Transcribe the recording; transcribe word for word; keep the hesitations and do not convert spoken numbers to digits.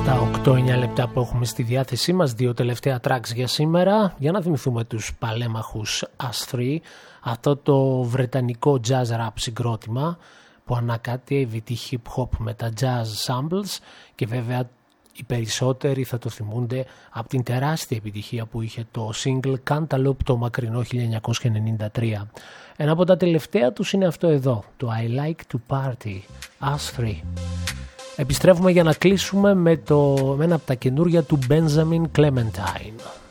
Στα οκτώ εννιά λεπτά που έχουμε στη διάθεσή μας, δύο τελευταία tracks για σήμερα, για να θυμηθούμε τους παλέμαχους Us Three, αυτό το βρετανικό jazz rap συγκρότημα που ανακάτευε τη hip hop με τα jazz samples, και βέβαια οι περισσότεροι θα το θυμούνται από την τεράστια επιτυχία που είχε το single Cantaloupe το μακρινό χίλια εννιακόσια ενενήντα τρία. Ένα από τα τελευταία τους είναι αυτό εδώ, το I Like to Party, Us Three. Επιστρέφουμε για να κλείσουμε με, το, με ένα από τα καινούργια του Benjamin Clementine.